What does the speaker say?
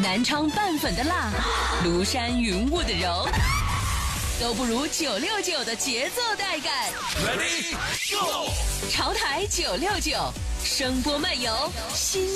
南昌拌粉的辣，庐山云雾的柔，都不如969的节奏带感。 Ready Go！ 潮台969，声波漫游新